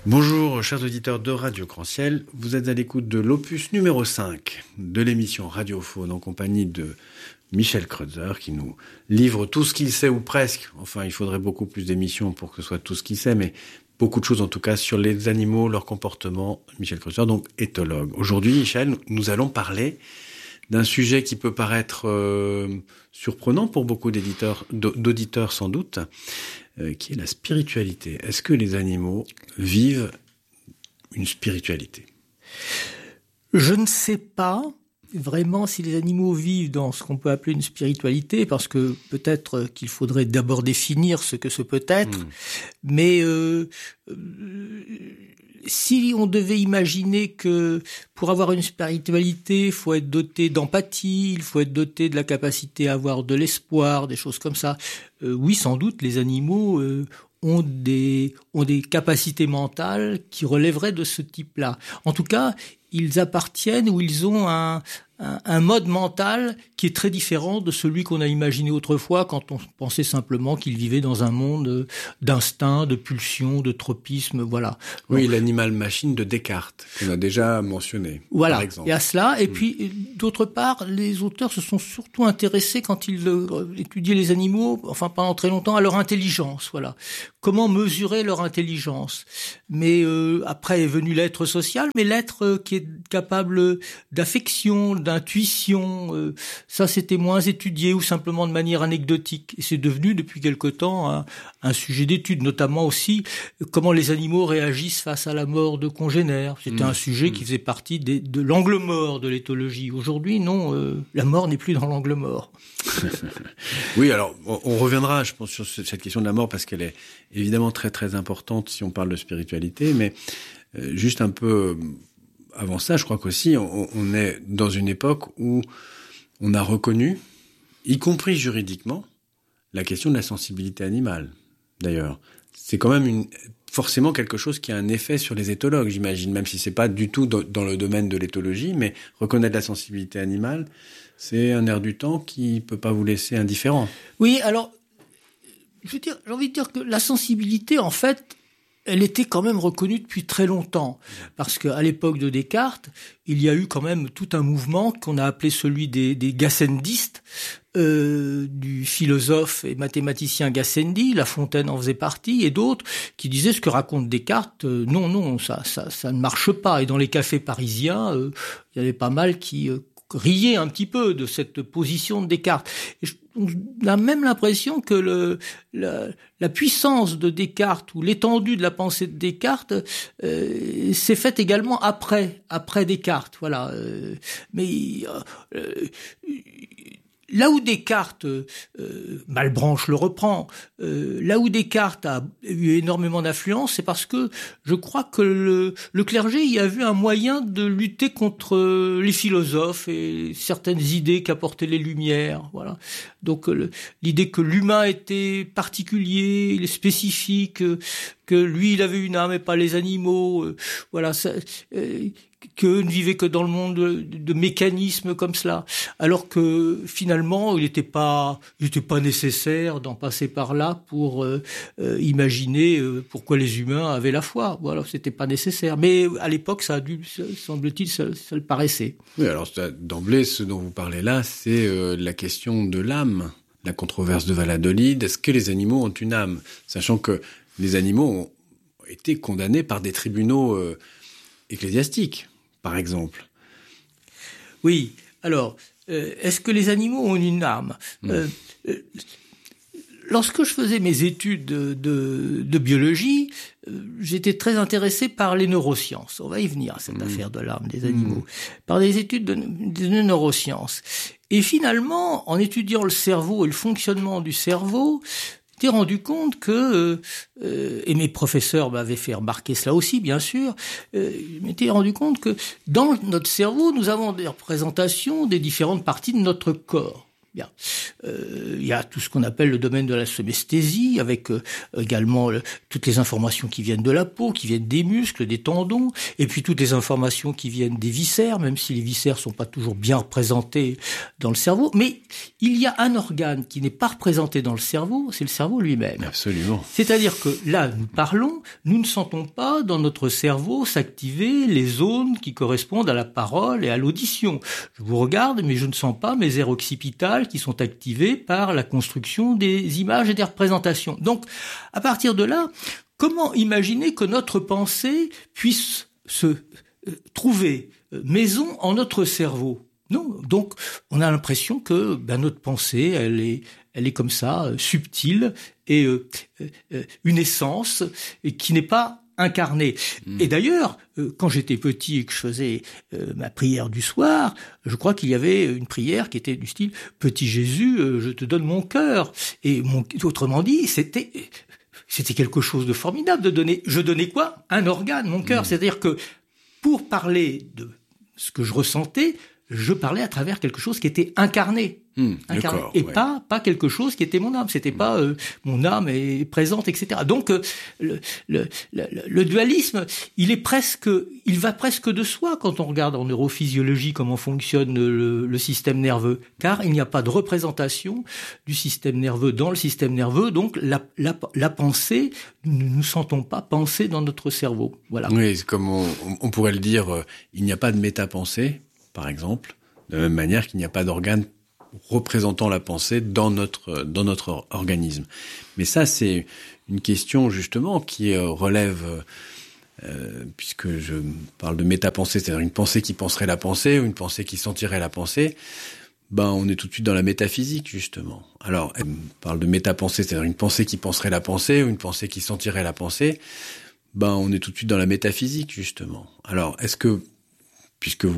Bonjour chers auditeurs de Radio Grand Ciel, vous êtes à l'écoute de l'opus numéro 5 de l'émission Radiophone en compagnie de Michel Kreutzer qui nous livre tout ce qu'il sait ou presque. Enfin, il faudrait beaucoup plus d'émissions pour que ce soit tout ce qu'il sait, mais beaucoup de choses en tout cas sur les animaux, leur comportement. Michel Kreutzer, donc éthologue. Aujourd'hui, Michel, nous allons parler d'un sujet qui peut paraître surprenant pour beaucoup d'auditeurs sans doute, qui est la spiritualité. Est-ce que les animaux vivent une spiritualité ? Je ne sais pas vraiment si les animaux vivent dans ce qu'on peut appeler une spiritualité, parce que peut-être qu'il faudrait d'abord définir ce que ce peut être, mais si on devait imaginer que pour avoir une spiritualité, il faut être doté d'empathie, il faut être doté de la capacité à avoir de l'espoir, des choses comme ça, oui, sans doute, les animaux ont des capacités mentales qui relèveraient de ce type-là. En tout cas, ils appartiennent ou ils ont un mode mental qui est très différent de celui qu'on a imaginé autrefois quand on pensait simplement qu'ils vivaient dans un monde d'instinct, de pulsion, de tropisme, voilà. Oui, l'animal-machine de Descartes, qu'on a déjà mentionné, voilà, par exemple. Il y a cela. Et puis, d'autre part, les auteurs se sont surtout intéressés, quand ils étudiaient les animaux, enfin pendant très longtemps, à leur intelligence, voilà. Comment mesurer leur intelligence. Mais après est venu l'être social, mais l'être qui est capable d'affection, d'intuition, ça c'était moins étudié ou simplement de manière anecdotique. Et c'est devenu depuis quelque temps un sujet d'étude, notamment aussi comment les animaux réagissent face à la mort de congénères. C'était un sujet qui faisait partie de l'angle mort de l'éthologie. Aujourd'hui, non, la mort n'est plus dans l'angle mort. Oui, alors on reviendra, je pense, sur cette question de la mort parce qu'elle est évidemment très très importante si on parle de spiritualité, mais juste un peu avant ça, je crois qu'aussi on est dans une époque où on a reconnu, y compris juridiquement, la question de la sensibilité animale. D'ailleurs, c'est quand même forcément quelque chose qui a un effet sur les éthologues, j'imagine, même si c'est pas du tout dans le domaine de l'éthologie, mais reconnaître la sensibilité animale, c'est un air du temps qui peut pas vous laisser indifférent. Oui, alors, j'ai envie de dire que la sensibilité, en fait, elle était quand même reconnue depuis très longtemps. Parce qu'à l'époque de Descartes, il y a eu quand même tout un mouvement qu'on a appelé celui des Gassendistes, du philosophe et mathématicien Gassendi, La Fontaine en faisait partie, et d'autres qui disaient ce que raconte Descartes, non, ça ne marche pas. Et dans les cafés parisiens, il y avait pas mal qui riaient un petit peu de cette position de Descartes. Et on a même l'impression que la puissance de Descartes ou l'étendue de la pensée de Descartes s'est faite également après Descartes. Voilà. Mais là où Descartes, Malebranche le reprend, là où Descartes a eu énormément d'influence, c'est parce que je crois que le clergé y a vu un moyen de lutter contre les philosophes et certaines idées qu'apportaient les Lumières. Voilà. Donc l'idée que l'humain était particulier, il est spécifique, que lui il avait une âme et pas les animaux, voilà. Que ne vivait que dans le monde de mécanismes comme cela, alors que finalement il n'était pas nécessaire d'en passer par là pour imaginer pourquoi les humains avaient la foi. Voilà, c'était pas nécessaire. Mais à l'époque, ça a dû, semble-t-il, ça le paraissait. Oui, alors d'emblée, ce dont vous parlez là, c'est la question de l'âme, la controverse de Valladolid. Est-ce que les animaux ont une âme, sachant que les animaux ont été condamnés par des tribunaux ecclésiastiques, par exemple. Oui, alors, est-ce que les animaux ont une âme ? Lorsque je faisais mes études de biologie, j'étais très intéressé par les neurosciences. On va y venir, cette affaire de l'âme des animaux. Par des études de neurosciences. Et finalement, en étudiant le cerveau et le fonctionnement du cerveau, je m'étais rendu compte que, et mes professeurs m'avaient fait remarquer cela aussi, bien sûr, je m'étais rendu compte que dans notre cerveau, nous avons des représentations des différentes parties de notre corps. Bien. Il y a tout ce qu'on appelle le domaine de la somesthésie, avec également toutes les informations qui viennent de la peau, qui viennent des muscles, des tendons, et puis toutes les informations qui viennent des viscères, même si les viscères sont pas toujours bien représentés dans le cerveau. Mais il y a un organe qui n'est pas représenté dans le cerveau, c'est le cerveau lui-même. Absolument. C'est-à-dire que là, nous parlons, nous ne sentons pas dans notre cerveau s'activer les zones qui correspondent à la parole et à l'audition. Je vous regarde, mais je ne sens pas mes aires occipitales qui sont activées par la construction des images et des représentations. Donc, à partir de là, comment imaginer que notre pensée puisse se trouver maison en notre cerveau? Non. Donc, on a l'impression que notre pensée, elle est comme ça, subtile, et une essence qui n'est pas incarné. Et d'ailleurs, quand j'étais petit et que je faisais ma prière du soir, je crois qu'il y avait une prière qui était du style « Petit Jésus, je te donne mon cœur ». Et autrement dit, c'était quelque chose de formidable de donner. Je donnais quoi? Un organe, mon cœur. C'est-à-dire que pour parler de ce que je ressentais, je parlais à travers quelque chose qui était incarné. Incarné. Et pas quelque chose qui était mon âme. C'était pas mon âme est présente, etc. Donc le dualisme, il va presque de soi quand on regarde en neurophysiologie comment fonctionne le système nerveux, car il n'y a pas de représentation du système nerveux dans le système nerveux. Donc la pensée, nous ne nous sentons pas penser dans notre cerveau. Voilà. Oui, comme on pourrait le dire, il n'y a pas de métapensée, par exemple, de la même manière qu'il n'y a pas d'organe représentant la pensée dans notre organisme. Mais ça, c'est une question justement qui relève, puisque je parle de métapensée, c'est-à-dire une pensée qui penserait la pensée ou une pensée qui sentirait la pensée, on est tout de suite dans la métaphysique justement. Alors, elle parle de métapensée, c'est-à-dire une pensée qui penserait la pensée ou une pensée qui sentirait la pensée, on est tout de suite dans la métaphysique justement. Alors, est-ce que, puisque vous